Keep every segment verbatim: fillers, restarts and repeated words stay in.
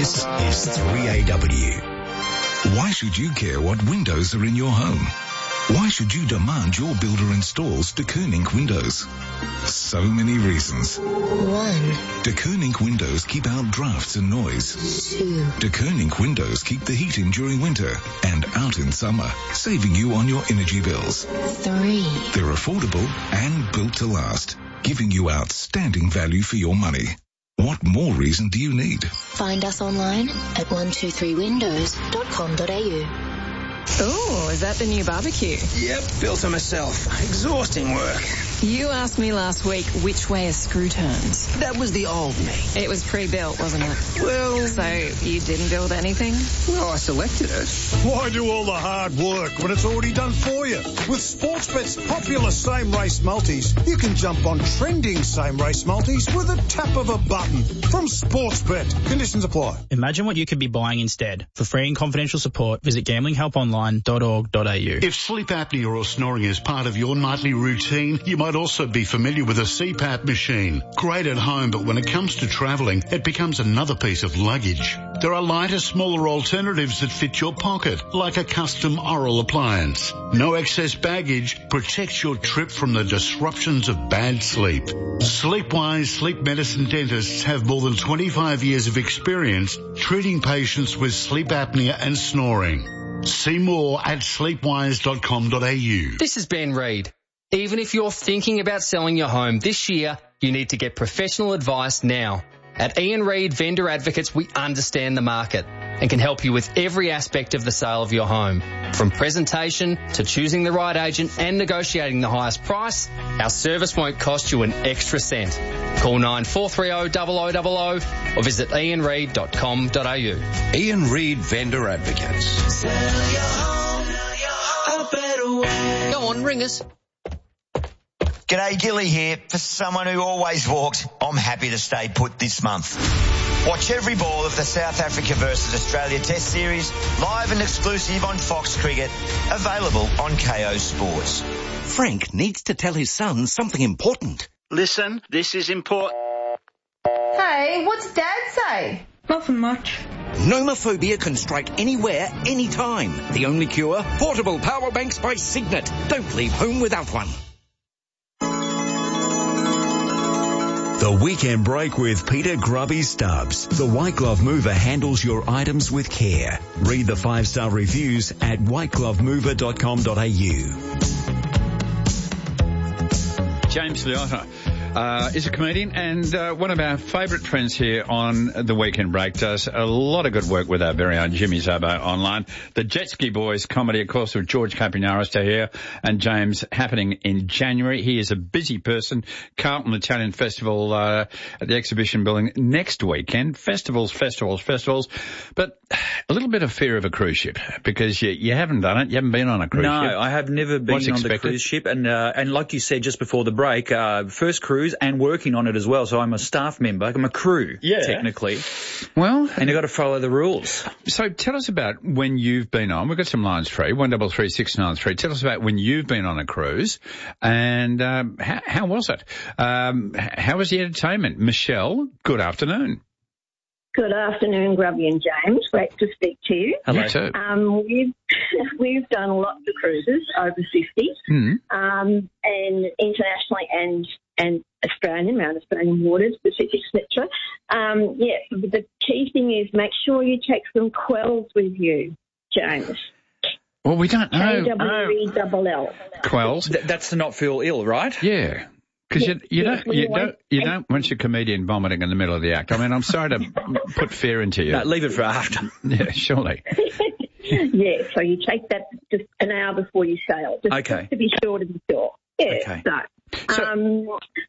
This is three A W. Why should you care what windows are in your home? Why should you demand your builder installs De Koning windows? So many reasons. One. De Koning windows keep out drafts and noise. Two. De Koning windows keep the heat in during winter and out in summer, saving you on your energy bills. Three. They're affordable and built to last, giving you outstanding value for your money. What more reason do you need? Find us online at one two three windows dot com dot a u. Oh, is that the new barbecue? Yep, built it myself. Exhausting work. You asked me last week which way a screw turns. That was the old me. It was pre-built, wasn't it? Well... So you didn't build anything? Well, I selected it. Why do all the hard work when it's already done for you? With Sportsbet's popular same-race multis, you can jump on trending same-race multis with a tap of a button. From Sportsbet. Conditions apply. Imagine what you could be buying instead. For free and confidential support, visit gambling help online dot org dot a u. If sleep apnea or snoring is part of your nightly routine, you might also be familiar with a C PAP machine. Great at home, but when it comes to travelling, it becomes another piece of luggage. There are lighter, smaller alternatives that fit your pocket, like a custom oral appliance. No excess baggage protects your trip from the disruptions of bad sleep. Sleepwise Sleep Medicine dentists have more than twenty-five years of experience treating patients with sleep apnea and snoring. See more at sleepwise dot com dot a u. This is Ben Reid. Even if you're thinking about selling your home this year, you need to get professional advice now. At Ian Reid Vendor Advocates, we understand the market and can help you with every aspect of the sale of your home. From presentation to choosing the right agent and negotiating the highest price, our service won't cost you an extra cent. Call nine four three zero zero zero zero zero or visit ian reid dot com dot a u. Ian Reid Vendor Advocates. Sell your home a better way. Go on, ring us. G'day, Gilly here. For someone who always walks, I'm happy to stay put this month. Watch every ball of the South Africa versus Australia Test Series, live and exclusive on Fox Cricket, available on K O Sports. Frank needs to tell his son something important. Listen, this is important. Hey, what's Dad say? Nothing much. Nomophobia can strike anywhere, anytime. The only cure? Portable power banks by Signet. Don't leave home without one. The Weekend Break with Peter Grubby Stubbs. The White Glove Mover handles your items with care. Read the five-star reviews at white glove mover dot com dot a u. James Liotta uh, is a comedian and uh, one of our favourite friends here on The Weekend Break. Does a lot of good work with our very own Jimmy Zabo online. The Jet Ski Boys comedy, of course, with George Capinaris to here and James, happening in January. He is a busy person. Carlton Italian Festival uh, at the Exhibition Building next weekend. Festivals, festivals, festivals. But a little bit of fear of a cruise ship because you, you haven't done it. You haven't been on a cruise no, ship. No, I have never been What's on expected? the cruise ship. And uh, and like you said just before the break, uh, first cruise and working on it as well. So I'm a staff member. I'm a crew, yeah. technically. Well, and you've got to follow the rules. So tell us about when you've been on. We've got some lines free, one double three six nine three. Tell us about when you've been on a cruise and um, how, how was it? Um, how was the entertainment? Michelle, good afternoon. Good afternoon, Grubby and James. Great to speak to you. Hello. You too. Um, we've, we've done lots of cruises, over fifty, mm. um, and internationally and, and Australian, around Australian waters, Pacific, et cetera. Um, yeah, the key thing is make sure you take some quells with you, James. Well, we don't know. K W E double L. Quells. Th- that's to not feel ill, right? Yeah. Because you, you, yes, don't, you, don't, you don't want your comedian vomiting in the middle of the act. I mean, I'm sorry to put fear into you. No, leave it for after. Yeah, surely. Yeah, so you take that just an hour before you sail. Just, okay. just to be sure to be sure. Yeah, okay. so... so um,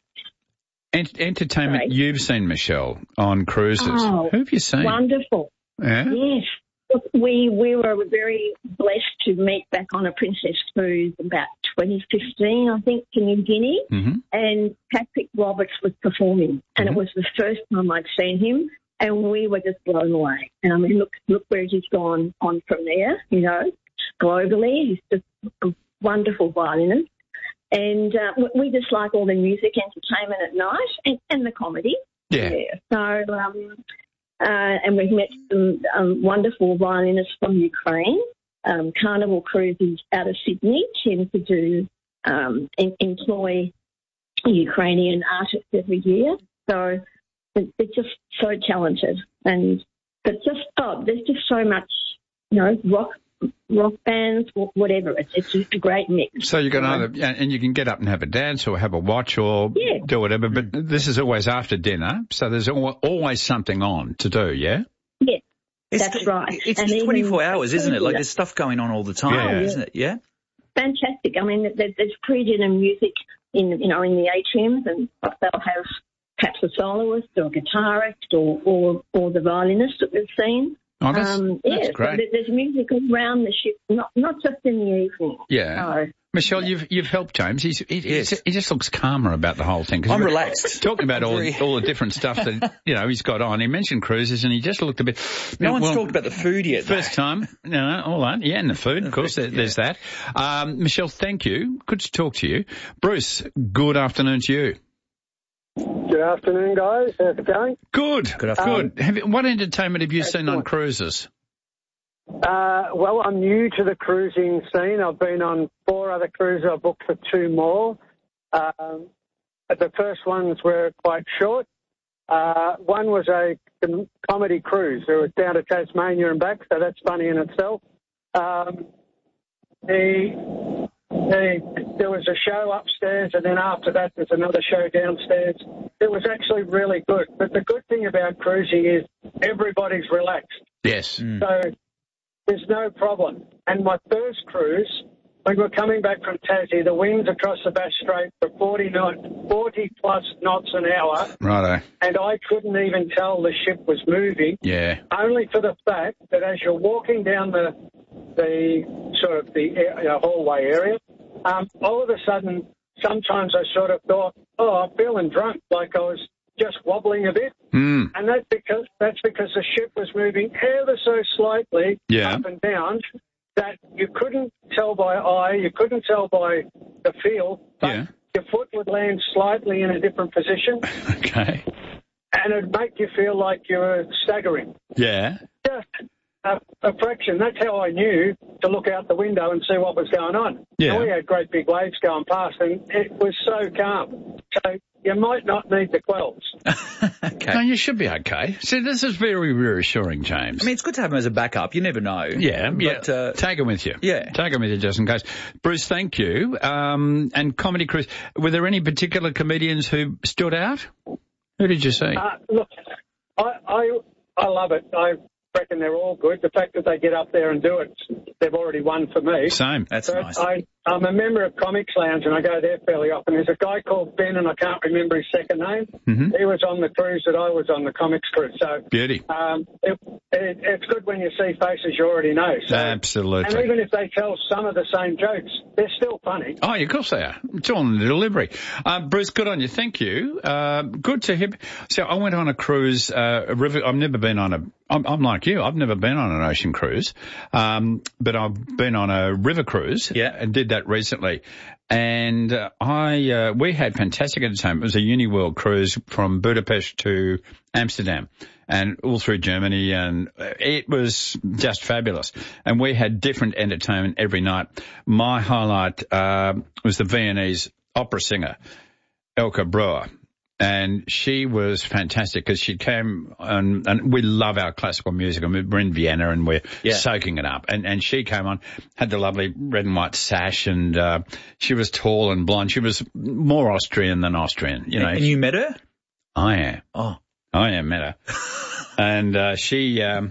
ent- entertainment, sorry. You've seen, Michelle, on cruises. Oh, who have you seen? Wonderful. Yeah? Yes. We we were very blessed to meet back on a Princess cruise about twenty fifteen, I think, in New Guinea, mm-hmm. and Patrick Roberts was performing, and mm-hmm. it was the first time I'd seen him, and we were just blown away. And I mean, look look where he's gone on from there, you know, globally. He's just a wonderful violinist. And uh, we just like all the music, entertainment at night, and, and the comedy. Yeah. yeah. So, um, Uh, and we've met some um, wonderful violinists from Ukraine. Um, Carnival Cruises out of Sydney tend to do um, in, employ Ukrainian artists every year. So they're just so talented. And but just oh, there's just so much, you know, rock rock bands, whatever. It's it's just a great mix. So you can either and you can get up and have a dance or have a watch or yeah. do whatever. But this is always after dinner, so there's always something on to do. Yeah. Yeah. It's, That's right. It's and twenty-four hours, isn't it? Like there's stuff going on all the time, yeah. isn't it? Yeah. Fantastic. I mean, there's pre-dinner music in, you know, in the atriums, and they'll have perhaps a soloist or a guitarist or, or, or the violinist that we've seen. Oh, that's, um, that's yeah, great. So there's music around the ship, not not just in the evening. Yeah. No. Michelle, you've you've helped James. He's, he, yes. he just looks calmer about the whole thing. I'm relaxed. Talking about all all the different stuff that you know he's got on. He mentioned cruises, and he just looked a bit. No well, one's talked about the food yet. First though. time, no, all that, yeah, and the food, of course. There, yeah. There's that. Um, Michelle, thank you. Good to talk to you. Bruce, good afternoon to you. Good afternoon, guys. How's it going? Good. Good afternoon. Good. Have you, what entertainment have you Excellent. seen on cruises? Uh, well, I'm new to the cruising scene. I've been on four other cruises. I've booked for two more. Um, the first ones were quite short. Uh, one was a com- comedy cruise. It was down to Tasmania and back, so that's funny in itself. Um, the, the, there was a show upstairs, and then after that there's another show downstairs. It was actually really good. But the good thing about cruising is everybody's relaxed. Yes. Mm. So there's no problem. And my first cruise, when we were coming back from Tassie, the winds across the Bass Strait were forty, forty plus knots an hour. Righto. And I couldn't even tell the ship was moving. Yeah. Only for the fact that as you're walking down the the sort of the you know, hallway area, um, all of a sudden, sometimes I sort of thought, oh, I'm feeling drunk, like I was just wobbling a bit. Mm. And that's because that's because the ship was moving ever so slightly yeah. up and down that you couldn't tell by eye, you couldn't tell by the feel, but yeah. your foot would land slightly in a different position. Okay. And it'd make you feel like you were staggering. Yeah. Just a, a fraction. That's how I knew to look out the window and see what was going on. Yeah. And we had great big waves going past, and it was so calm. So you might not need the quells. Okay. No, you should be okay. See, this is very reassuring, James. I mean, it's good to have him as a backup. You never know. Yeah, but, yeah. Uh, Take him with you. Yeah. Take him with you just in case. Bruce, thank you. Um, and Comedy Cruise, were there any particular comedians who stood out? Who did you see? Uh, look, I, I I love it. I reckon they're all good. The fact that they get up there and do it, they've already won for me. Same. That's but nice. I, I'm a member of Comics Lounge, and I go there fairly often. There's a guy called Ben, and I can't remember his second name. Mm-hmm. He was on the cruise that I was on, the comics cruise. So Beauty. Um, it, it, it's good when you see faces you already know. So, Absolutely. And even if they tell some of the same jokes, they're still funny. Oh, of course they are. It's all in the delivery. Uh, Bruce, good on you. Thank you. Uh, good to hear. So I went on a cruise, uh, a river. I've never been on a, I'm, I'm like you. I've never been on an ocean cruise. Um, but I've been on a river cruise. Yeah. And did that recently. And uh, I, uh, we had fantastic entertainment. It was a Uniworld cruise from Budapest to Amsterdam and all through Germany, and it was just fabulous. And we had different entertainment every night. My highlight uh, was the Viennese opera singer, Elke Brewer. And she was fantastic because she came and, and we love our classical music. I mean, we're in Vienna and we're yeah. soaking it up. And, and she came on, had the lovely red and white sash, and uh, she was tall and blonde. She was more Austrian than Austrian, you know. And you met her? I am. Oh. I am, met her. And uh, she, um,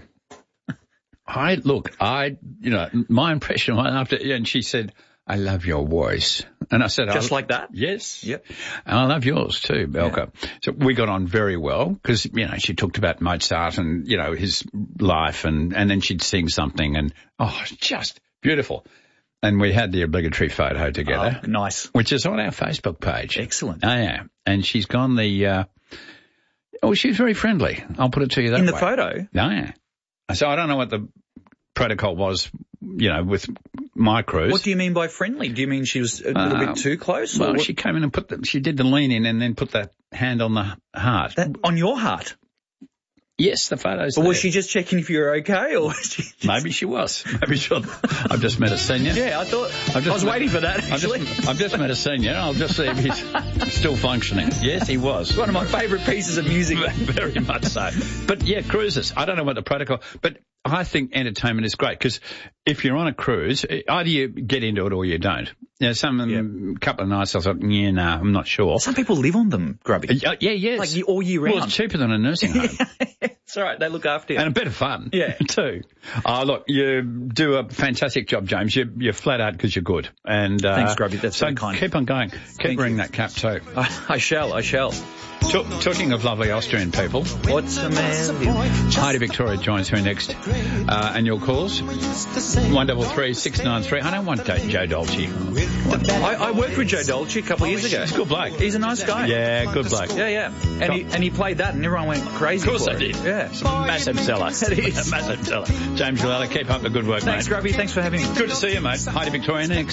I, look, I, you know, my impression after, and she said, I love your voice. And I said, Just I, like that? Yes. Yep. And I love yours too, Belka. Yeah. So we got on very well because, you know, she talked about Mozart and, you know, his life, and, and then she'd sing something, and, oh, just beautiful. And we had the obligatory photo together. Oh, nice. Which is on our Facebook page. Excellent. Oh, yeah. And she's gone the, uh, oh, she's very friendly. I'll put it to you that In way. the photo? Oh, yeah. So I don't know what the protocol was, you know, with my cruise. What do you mean by friendly? Do you mean she was a little uh, bit too close? Well, or she came in and put the, she did the lean in and then put that hand on the heart. That, on your heart? Yes, the photos. Or there. was she just checking if you were okay, or was she just... Maybe she was. Maybe she. I've just met a senior. Yeah, I thought. I've just I was met, waiting for that. Actually, I've just, I've just met a senior. I'll just see if he's still functioning. Yes, he was. One of my favourite pieces of music. Very much so. But yeah, cruises. I don't know what the protocol, but I think entertainment is great because if you're on a cruise, either you get into it or you don't. You know, some yeah. couple of nights I thought, yeah, no, I'm not sure. Some people live on them, Grubby. Uh, yeah, yes. Like all year round. Well, it's cheaper than a nursing home. It's all right. They look after you. And a bit of fun. Yeah. Too. Oh, look, you do a fantastic job, James. You, you're flat out because you're good. And, uh, thanks, Grubby. That's so very kind. Keep on going. Keep Thank wearing you. that cap too. I, I shall. I shall. Talking of lovely Austrian people. What's the man? Heidi Victoria joins me next. Uh, and your calls? one double three six nine three. I don't want Joe Dolce. I, I worked with Joe Dolce a couple of years ago. He's a good bloke. He's a nice guy. Yeah, good bloke. Yeah, yeah. And he, and he played that and everyone went crazy. Of course for they it. did. Yeah. It's a massive seller. It is. A massive seller. James Gillella, keep up the good work, Thanks, mate. Grubby. Thanks for having me. Good to see you, mate. Heidi Victoria next.